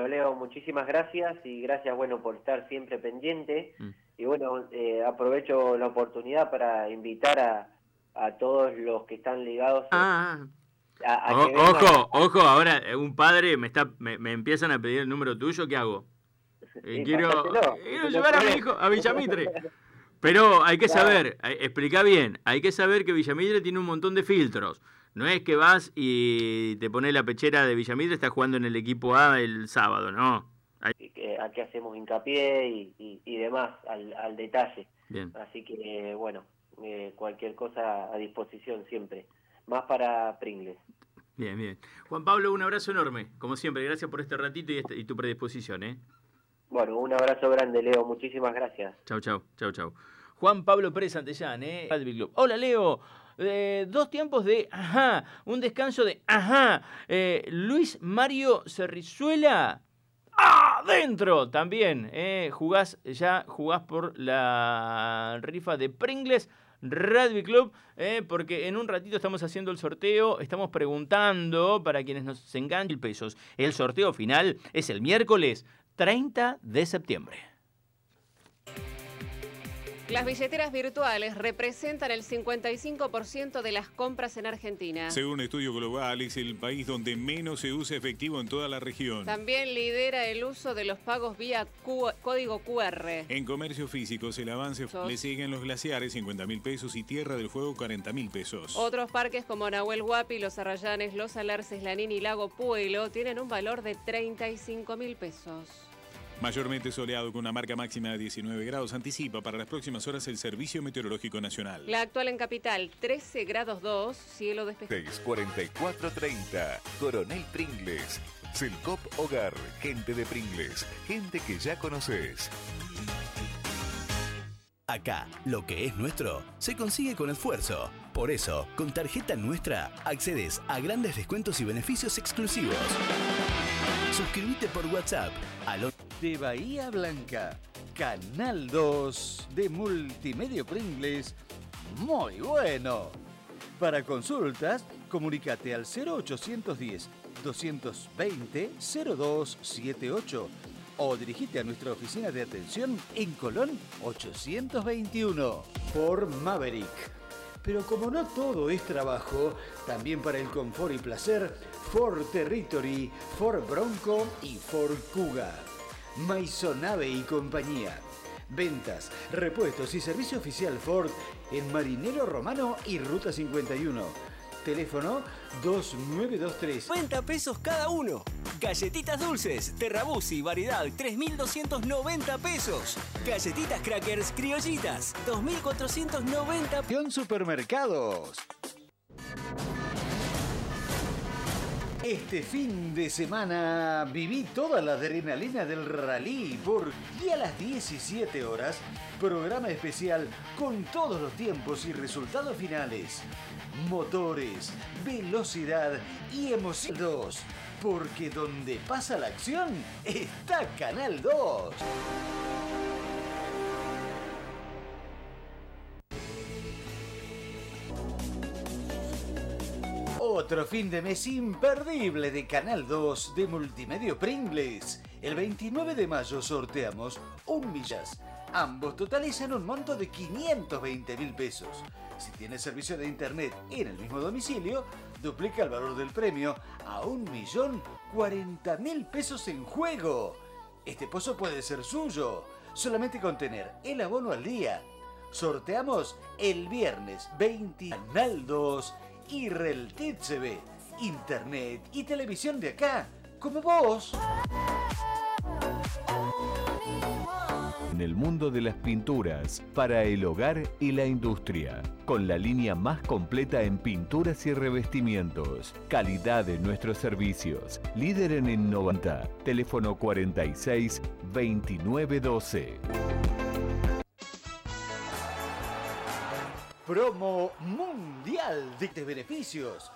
Bueno, Leo, muchísimas gracias y gracias, bueno, por estar siempre pendiente. Y bueno, aprovecho la oportunidad para invitar a todos los que están ligados a que vengan. Ojo, ahora un padre me empiezan a pedir el número tuyo, ¿qué hago? Quiero llevar a mi hijo a Villamitre. Pero hay que saber, explica bien, hay que saber que Villamitre tiene un montón de filtros. No es que vas y te pones la pechera de Villamitre, estás jugando en el equipo A el sábado, ¿no? Aquí hacemos hincapié y demás al detalle. Bien. Así que, bueno, cualquier cosa a disposición siempre. Más para Pringles. Bien, bien. Juan Pablo, un abrazo enorme. Como siempre, gracias por este ratito y tu predisposición, ¿eh? Bueno, un abrazo grande, Leo. Muchísimas gracias. Chau. Juan Pablo Pérez Santellán, Rugby Club. Hola, Leo. 2 tiempos de ajá. Un descanso de ajá. Luis Mario Cerrizuela. ¡Adentro! También, jugás por la rifa de Pringles Rugby Club, porque en un ratito estamos haciendo el sorteo, estamos preguntando para quienes nos enganchan 1.000 pesos. El sorteo final es el miércoles 30 de septiembre. Las billeteras virtuales representan el 55% de las compras en Argentina. Según un estudio global, es el país donde menos se usa efectivo en toda la región. También lidera el uso de los pagos vía código QR. En comercios físicos, el avance le siguen los glaciares, 50.000 pesos, y Tierra del Fuego, 40.000 pesos. Otros parques como Nahuel Huapi, Los Arrayanes, Los Alerces, Lanín y Lago Pueblo tienen un valor de 35.000 pesos. Mayormente soleado con una marca máxima de 19 grados, anticipa para las próximas horas el Servicio Meteorológico Nacional. La actual en Capital, 13 grados 2, cielo despejado. 64430, Coronel Pringles, Selcop Hogar, gente de Pringles, gente que ya conoces. Acá, lo que es nuestro, se consigue con esfuerzo. Por eso, con Tarjeta Nuestra, accedes a grandes descuentos y beneficios exclusivos. Suscríbete por WhatsApp al de Bahía Blanca, Canal 2 de Multimedia Pringles, muy bueno. Para consultas, comunícate al 0810-220-0278 o dirigite a nuestra oficina de atención en Colón 821 por Maverick. Pero como no todo es trabajo, también para el confort y placer, Ford Territory, Ford Bronco y Ford Kuga. Maisonave y compañía. Ventas, repuestos y servicio oficial Ford en Marinero Romano y Ruta 51. Teléfono 2923. 50 pesos cada uno. Galletitas dulces, Terrabuzzi, variedad, 3.290 pesos. Galletitas Crackers criollitas, 2.490. Supermercados. Este fin de semana viví toda la adrenalina del rally porque a las 17 horas, programa especial con todos los tiempos y resultados finales. Motores, velocidad y emoción 2. Porque donde pasa la acción está Canal 2. Otro fin de mes imperdible de Canal 2 de Multimedia Pringles. El 29 de mayo sorteamos 1 millas. Ambos totalizan un monto de 520.000 pesos. Si tienes servicio de internet en el mismo domicilio, duplica el valor del premio a 1.040.000 pesos en juego. Este pozo puede ser suyo, solamente con tener el abono al día. Sorteamos el viernes 20. Canal 2 y Reltit TV, internet y televisión de acá, como vos. En el mundo de las pinturas, para el hogar y la industria, con la línea más completa en pinturas y revestimientos, calidad en nuestros servicios, líder en innovanta, teléfono 46 29 12. Promo mundial de beneficios.